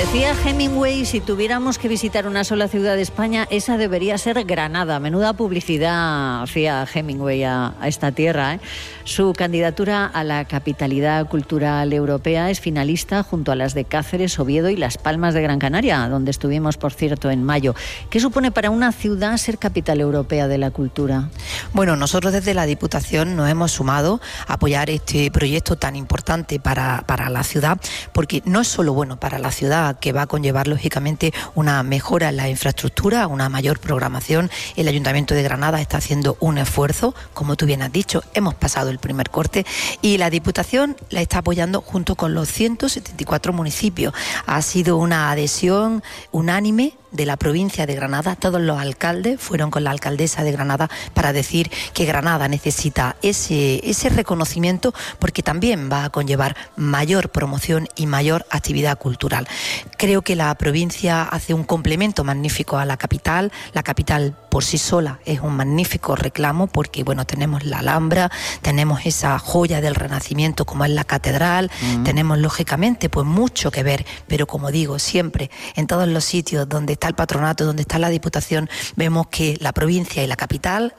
Decía Hemingway, si tuviéramos que visitar una sola ciudad de España, esa debería ser Granada. Menuda publicidad hacía Hemingway a esta tierra, ¿eh? Su candidatura a la capitalidad cultural europea es finalista junto a las de Cáceres, Oviedo y Las Palmas de Gran Canaria, donde estuvimos, por cierto, en mayo. ¿Qué supone para una ciudad ser capital europea de la cultura? Bueno, nosotros desde la Diputación nos hemos sumado a apoyar este proyecto tan importante para la ciudad, porque no es solo bueno para la ciudad, que va a conllevar lógicamente una mejora en la infraestructura, una mayor programación. El Ayuntamiento de Granada está haciendo un esfuerzo, como tú bien has dicho, hemos pasado el primer corte y la Diputación la está apoyando junto con los 174 municipios. Ha sido una adhesión unánime de la provincia de Granada. Todos los alcaldes fueron con la alcaldesa de Granada para decir que Granada necesita ese reconocimiento, porque también va a conllevar mayor promoción y mayor actividad cultural. Creo que la provincia hace un complemento magnífico a la capital. La capital por sí sola es un magnífico reclamo, porque bueno, tenemos la Alhambra, tenemos esa joya del Renacimiento como es la catedral, tenemos lógicamente pues mucho que ver, pero como digo siempre, en todos los sitios donde está el patronato, donde está la Diputación, vemos que la provincia y la capital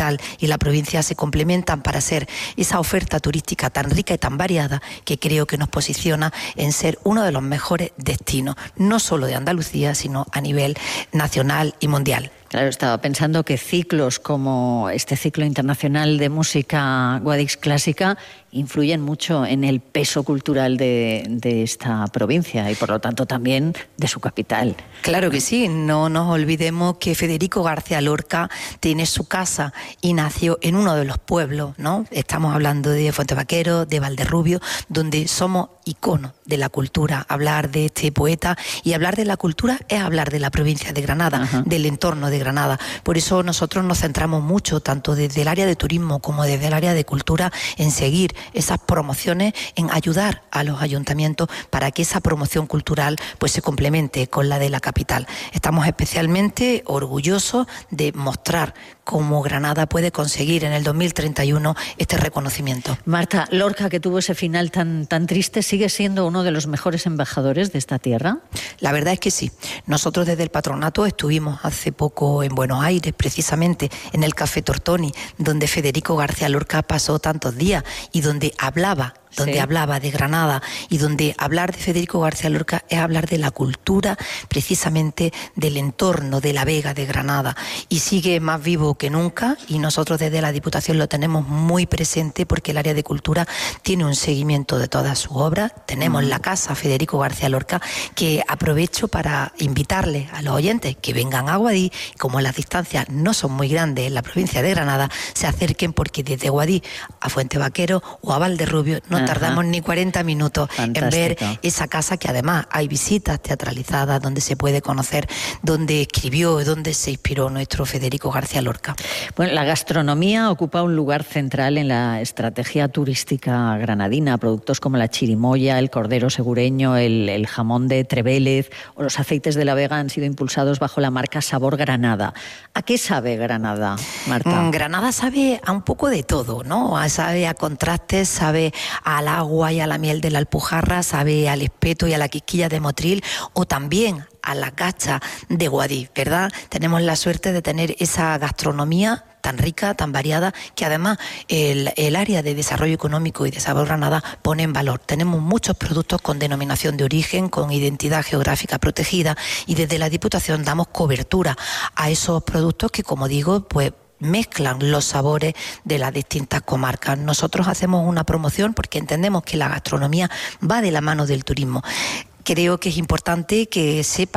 y la provincia se complementan para hacer esa oferta turística tan rica y tan variada, que creo que nos posiciona en ser uno de los mejores destinos, no solo de Andalucía, sino a nivel nacional y mundial. Claro, estaba pensando que ciclos como este ciclo internacional de música Guadix Clásica influyen mucho en el peso cultural de esta provincia y por lo tanto también de su capital. Claro que sí, no nos olvidemos que Federico García Lorca tiene su casa y nació en uno de los pueblos, ¿no? Estamos hablando de Fuentevaquero, de Valderrubio, donde somos iconos de la cultura. Hablar de este poeta y hablar de la cultura es hablar de la provincia de Granada, del entorno de Granada. Por eso nosotros nos centramos mucho, tanto desde el área de turismo como desde el área de cultura, en seguir esas promociones, en ayudar a los ayuntamientos para que esa promoción cultural pues se complemente con la de la capital. Estamos especialmente orgullosos de mostrar cómo Granada puede conseguir en el 2031 este reconocimiento. Marta, Lorca, que tuvo ese final tan triste, ¿sigue siendo uno de los mejores embajadores de esta tierra? La verdad es que sí. Nosotros desde el patronato estuvimos hace poco en Buenos Aires, precisamente en el Café Tortoni, donde Federico García Lorca pasó tantos días y donde hablaba de Granada, y donde hablar de Federico García Lorca es hablar de la cultura, precisamente del entorno de la Vega de Granada, y sigue más vivo que nunca, y nosotros desde la Diputación lo tenemos muy presente, porque el área de cultura tiene un seguimiento de todas sus obras. Tenemos la casa Federico García Lorca, que aprovecho para invitarles a los oyentes que vengan a Guadix, como las distancias no son muy grandes en la provincia de Granada, se acerquen, porque desde Guadix a Fuentevaquero o a Valderrubio no tardamos ni 40 minutos en ver esa casa, que además hay visitas teatralizadas donde se puede conocer dónde escribió y dónde se inspiró nuestro Federico García Lorca. Bueno, la gastronomía ocupa un lugar central en la estrategia turística granadina. Productos como la chirimoya, el cordero segureño, el jamón de Trevélez o los aceites de la Vega han sido impulsados bajo la marca Sabor Granada. ¿A qué sabe Granada, Marta? Granada sabe a un poco de todo, ¿no? Sabe a contrastes, sabe al agua y a la miel de la Alpujarra, sabe al espeto y a la quisquilla de Motril, o también a la cacha de Guadix, ¿verdad? Tenemos la suerte de tener esa gastronomía tan rica, tan variada, que además el área de desarrollo económico y de Sabor Granada pone en valor. Tenemos muchos productos con denominación de origen, con identidad geográfica protegida, y desde la Diputación damos cobertura a esos productos que, como digo, pues mezclan los sabores de las distintas comarcas. Nosotros hacemos una promoción porque entendemos que la gastronomía va de la mano del turismo. Creo que es importante que sepa